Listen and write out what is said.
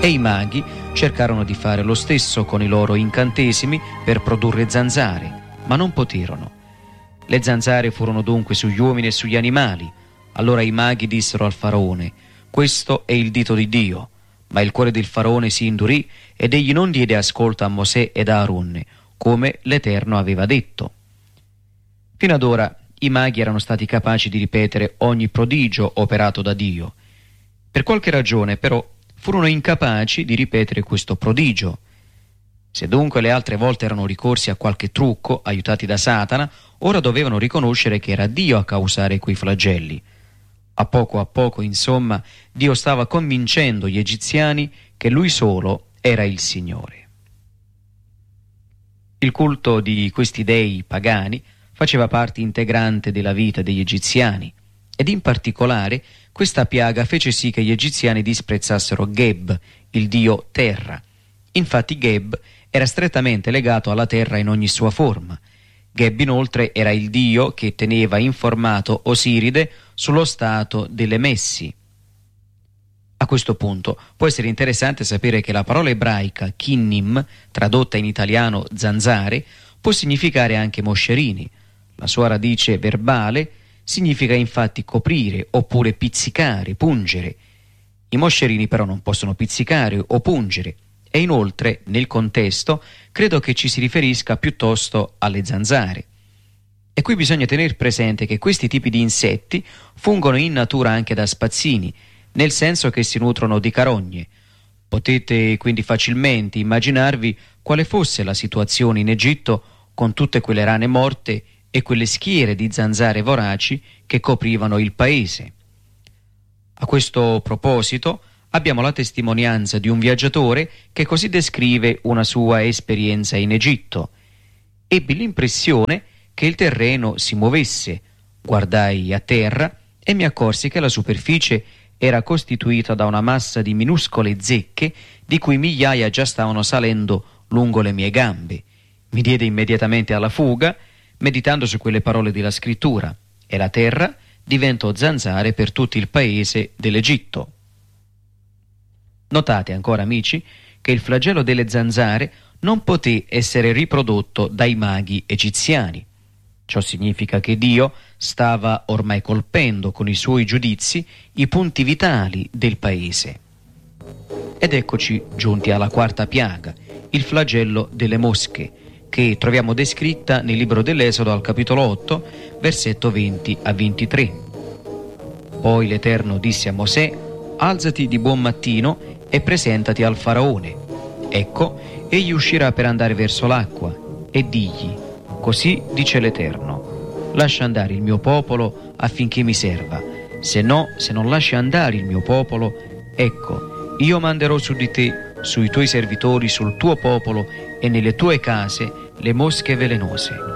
E i maghi cercarono di fare lo stesso con i loro incantesimi per produrre zanzare, ma non poterono. Le zanzare furono dunque sugli uomini e sugli animali. Allora i maghi dissero al faraone: «Questo è il dito di Dio». Ma il cuore del faraone si indurì ed egli non diede ascolto a Mosè ed a Aronne, come l'Eterno aveva detto. Fino ad ora i maghi erano stati capaci di ripetere ogni prodigio operato da Dio. Per qualche ragione, però, furono incapaci di ripetere questo prodigio. Se dunque le altre volte erano ricorsi a qualche trucco, aiutati da Satana, ora dovevano riconoscere che era Dio a causare quei flagelli. A poco, insomma, Dio stava convincendo gli egiziani che Lui solo era il Signore. Il culto di questi dei pagani faceva parte integrante della vita degli egiziani, ed in particolare questa piaga fece sì che gli egiziani disprezzassero Geb, il dio terra. Infatti Geb era strettamente legato alla terra in ogni sua forma. Geb inoltre era il dio che teneva informato Osiride sullo stato delle messi. A questo punto può essere interessante sapere che la parola ebraica kinnim, tradotta in italiano zanzare, può significare anche moscerini. La sua radice verbale significa infatti coprire oppure pizzicare, pungere. I moscerini però non possono pizzicare o pungere, e inoltre nel contesto credo che ci si riferisca piuttosto alle zanzare. E qui bisogna tenere presente che questi tipi di insetti fungono in natura anche da spazzini, nel senso che si nutrono di carogne. Potete quindi facilmente immaginarvi quale fosse la situazione in Egitto con tutte quelle rane morte e quelle schiere di zanzare voraci che coprivano il paese. A questo proposito abbiamo la testimonianza di un viaggiatore che così descrive una sua esperienza in Egitto. Ebbi l'impressione che il terreno si muovesse, guardai a terra e mi accorsi che la superficie era costituita da una massa di minuscole zecche di cui migliaia già stavano salendo lungo le mie gambe. Mi diede immediatamente alla fuga, meditando su quelle parole della scrittura, e la terra diventò zanzare per tutto il paese dell'Egitto. Notate ancora, amici, che il flagello delle zanzare non poté essere riprodotto dai maghi egiziani. Ciò significa che Dio stava ormai colpendo con i suoi giudizi i punti vitali del paese. Ed eccoci giunti alla quarta piaga, il flagello delle mosche, che troviamo descritta nel libro dell'Esodo al capitolo 8, versetto 20 a 23. Poi l'Eterno disse a Mosè: «Alzati di buon mattino e presentati al faraone. Ecco, egli uscirà per andare verso l'acqua, e digli: così dice l'Eterno, lascia andare il mio popolo affinché mi serva. Se non lasci andare il mio popolo, ecco, io manderò su di te, sui tuoi servitori, sul tuo popolo e nelle tue case le mosche velenose.